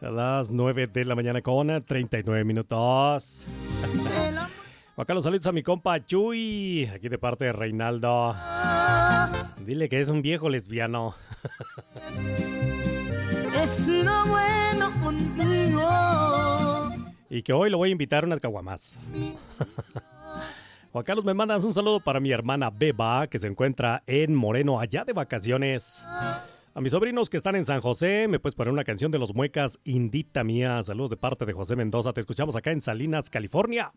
A las 9 de la mañana con 39 minutos. Acá los saludos a mi compa Chuy, aquí de parte de Reinaldo. Dile que es un viejo lesbiano. He sido bueno contigo. Y que hoy lo voy a invitar a unas caguamas. Juan Carlos, me mandas un saludo para mi hermana Beba, que se encuentra en Moreno, allá de vacaciones. A mis sobrinos que están en San José, me puedes poner una canción de Los Muecas, Indita Mía. Saludos de parte de José Mendoza. Te escuchamos acá en Salinas, California.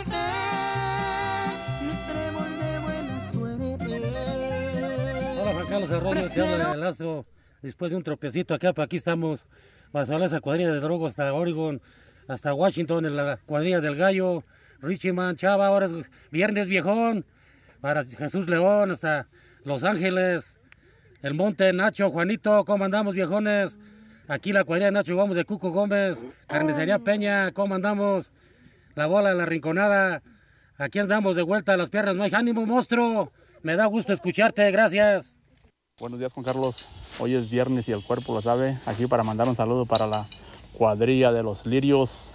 Hola Juan Carlos Arroyo, te hablo del Astro. Después de un tropecito acá, pues aquí estamos. Para salir a esa cuadrilla de Drogo hasta Oregon, hasta Washington, en la cuadrilla del Gallo, Richmond, Chava, ahora es viernes viejón. Para Jesús León, hasta Los Ángeles. El Monte, Nacho, Juanito, ¿cómo andamos, viejones? Aquí la cuadrilla de Nacho Gómez de Cuco Gómez, Carnicería Peña, ¿cómo andamos? La Bola, la Rinconada, aquí andamos de vuelta a las piernas, no hay ánimo, monstruo. Me da gusto escucharte, gracias. Buenos días, Juan Carlos. Hoy es viernes y el cuerpo lo sabe. Aquí para mandar un saludo para la cuadrilla de los Lirios,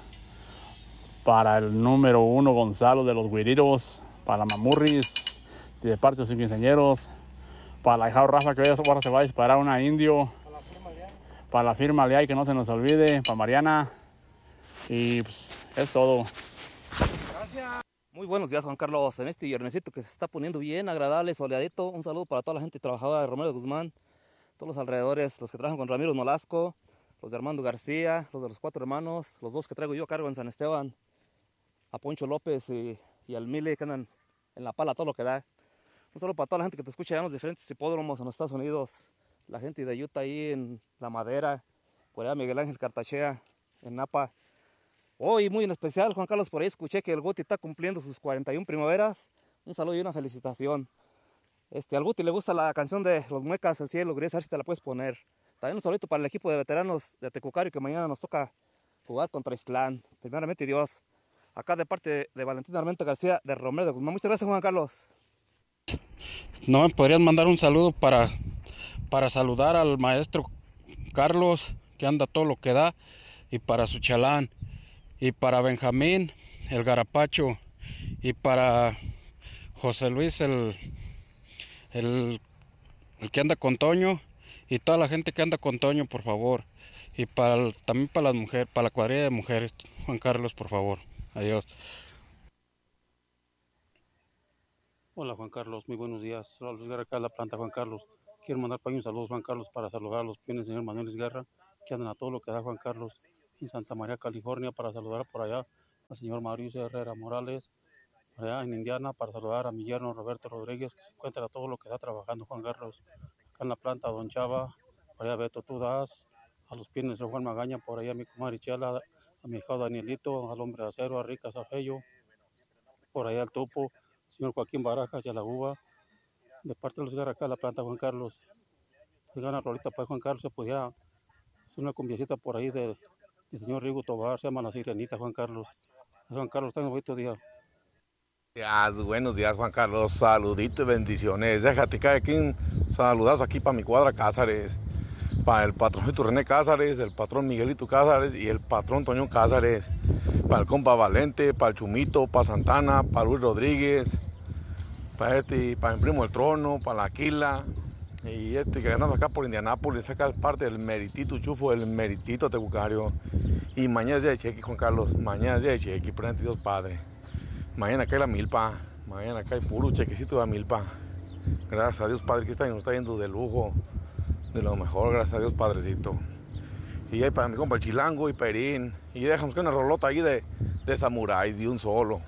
para el número 1 Gonzalo de los Guiriros, para la Mamurris, de parte de sus quinceañeros, para la hija Rafa, que hoy ahora se va a disparar una indio, para la firma Leay, que no se nos olvide, para Mariana, y pues es todo. Gracias. Muy buenos días, Juan Carlos, en este viernesito que se está poniendo bien agradable, soleadito. Un saludo para toda la gente trabajadora de Romero de Guzmán, todos los alrededores, los que trabajan con Ramiro Nolasco, los de Armando García, los de los 4 hermanos, los 2 que traigo yo a cargo en San Esteban, a Poncho López y al Mile, que andan en La Pala, todo lo que da. Un saludo para toda la gente que te escucha allá en los diferentes hipódromos en los Estados Unidos, la gente de Utah ahí en La Madera, por allá Miguel Ángel Cartachea, en Napa. Hoy muy en especial, Juan Carlos, por ahí escuché que el Guti está cumpliendo sus 41 primaveras. Un saludo y una felicitación. Al Guti le gusta la canción de Los Muecas, El Cielo Gris, a ver si te la puedes poner. También un saludito para el equipo de veteranos de Tecucario, que mañana nos toca jugar contra Islán. Primeramente Dios. Acá de parte de Valentín Armenta García de Romero de Guzmán. Muchas gracias, Juan Carlos. ¿No me podrías mandar un saludo para saludar al maestro Carlos, que anda todo lo que da, y para su chalán, y para Benjamín, el Garapacho, y para José Luis, el que anda con Toño, y toda la gente que anda con Toño, por favor, y también para las mujeres, para la cuadrilla de mujeres, Juan Carlos, por favor. Adiós. Hola Juan Carlos, muy buenos días. Soy Luis Guerra, acá en la planta, Juan Carlos. Quiero mandar para un saludo, Juan Carlos, para saludar a los piones del señor Manuel Luis Guerra, que andan a todo lo que da, Juan Carlos, en Santa María, California, para saludar por allá al señor Mauricio Herrera Morales, allá en Indiana, para saludar a mi yerno Roberto Rodríguez, que se encuentra a todo lo que da trabajando, Juan Carlos, acá en la planta, Don Chava, por allá Beto Tudas, a los piones de Juan Magaña, por allá a mi comadre Chela, a mi hijo Danielito, al hombre de acero, a Rica Zafello, por allá al Topo, señor Joaquín Barajas y a la Uva, de parte de los Guerra acá a la planta, Juan Carlos. Si gana Rolita para Juan Carlos, se pudiera hacer una cumbiecita por ahí del señor Rigo Tobar, se llama La Sirenita, Juan Carlos. Juan Carlos, tenga un bonito día. Buenos días, Juan Carlos, saluditos y bendiciones. Déjate caer aquí, saludados aquí para mi cuadra Cázares, para el patroncito René Cázares, el patrón Miguelito Cázares y el patrón Toño Cázares, para el compa Valente, para el Chumito, para Santana, para Luis Rodríguez, para para mi primo El Trono, para la Aquila, y que ganamos acá por Indianápolis, saca parte del meritito chufo, el meritito Tecucario. Y mañana es día de cheque, Juan Carlos, mañana es día de cheque, presente Dios Padre. Mañana cae la milpa, mañana cae puro chequecito de la milpa. Gracias a Dios Padre, que nos está yendo de lujo, de lo mejor, gracias a Dios Padrecito. Y ahí para mi compa el Chilango y Perín, y dejamos que una rolota ahí de samurái, de un solo.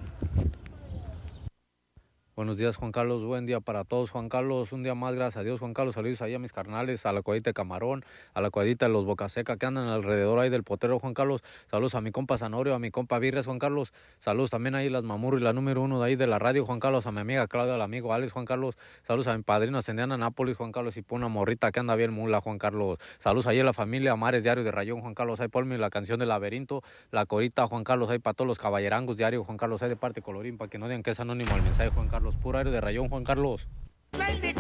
Buenos días, Juan Carlos, buen día para todos, Juan Carlos, un día más, gracias a Dios, Juan Carlos, saludos ahí a mis carnales, a la cuadrita de Camarón, a la cuadrita de los Bocaseca que andan alrededor ahí del potero, Juan Carlos, saludos a mi compa Zanorio, a mi compa Virres, Juan Carlos, saludos también ahí a las Mamurri, la número 1 de ahí de la radio, Juan Carlos, a mi amiga Claudia, al amigo Alex, Juan Carlos, saludos a mi padrino Ascendiana Nápoles, Juan Carlos, y por una morrita que anda bien mula, Juan Carlos, saludos ahí a la familia Mares, Diario de Rayón, Juan Carlos, ahí ponme la canción del laberinto, la corita, Juan Carlos, ahí para todos los caballerangos, Diario, Juan Carlos, ahí de parte Colorín, para que no digan que es anónimo el mensaje, Juan Carlos, puro aire de Rayón, Juan Carlos.